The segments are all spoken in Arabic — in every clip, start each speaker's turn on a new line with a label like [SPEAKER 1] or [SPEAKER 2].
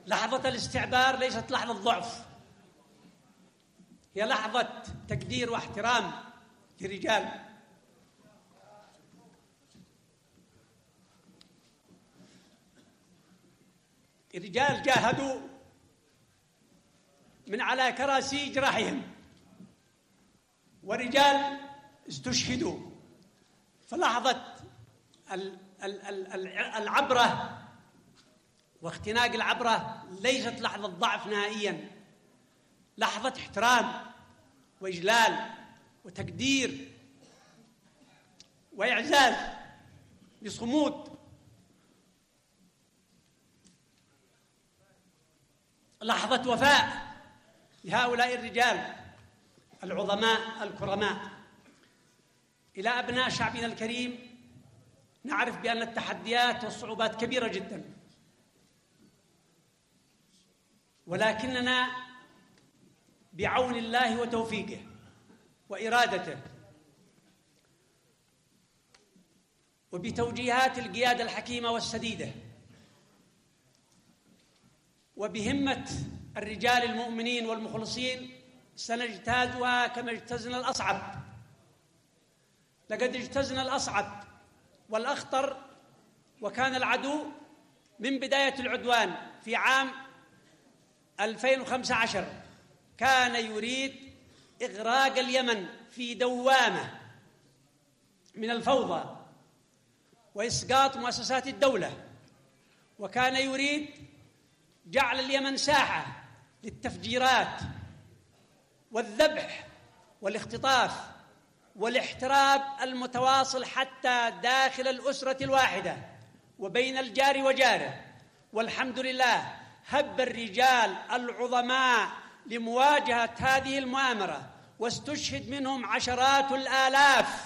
[SPEAKER 1] لحظة الاستعبار ليست لحظة ضعف، هي لحظة تقدير واحترام لرجال. الرجال جاهدوا من على كراسي جراحهم، ورجال استشهدوا. فلحظة العبرة واختناق العبرة ليست لحظة ضعف نهائياً، لحظة احترام وإجلال وتقدير وإعزاز بصمود. لحظة وفاء لهؤلاء الرجال العظماء الكرماء. إلى أبناء شعبنا الكريم، نعرف بأن التحديات والصعوبات كبيرة جدا، ولكننا بعون الله وتوفيقه وإرادته وبتوجيهات القيادة الحكيمة والسديدة وبهمة الرجال المؤمنين والمخلصين سنجتازها كما اجتزنا الأصعب. لقد اجتزنا الأصعب والأخطر، وكان العدو من بداية العدوان في عام 2015 كان يريد إغراق اليمن في دوامة من الفوضى وإسقاط مؤسسات الدولة، وكان يريد جعل اليمن ساحة للتفجيرات والذبح والاختطاف والاحتراب المتواصل حتى داخل الأسرة الواحدة وبين الجار وجاره. والحمد لله هب الرجال العظماء لمواجهة هذه المؤامرة، واستشهد منهم عشرات الآلاف،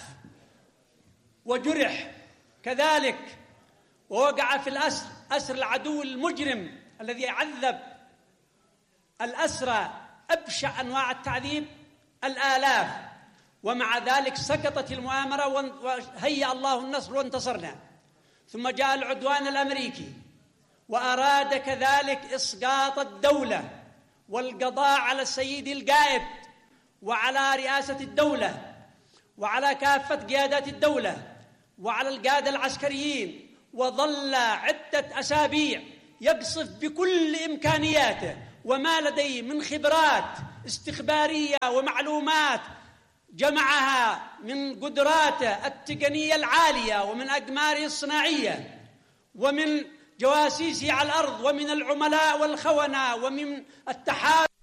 [SPEAKER 1] وجرح كذلك، ووقع في الأسر، أسر العدو المجرم الذي عذب الأسرى أبشع أنواع التعذيب الآلاف. ومع ذلك سقطت المؤامرة وهيأ الله النصر وانتصرنا. ثم جاء العدوان الأمريكي وأراد كذلك إسقاط الدولة والقضاء على السيد القائد وعلى رئاسة الدولة وعلى كافة قيادات الدولة وعلى القادة العسكريين، وظل عدة أسابيع يقصف بكل إمكانياته وما لديه من خبرات استخبارية ومعلومات جمعها من قدراته التقنية العالية ومن أقماره الصناعية ومن جواسيسه على الأرض ومن العملاء والخونة ومن التحالف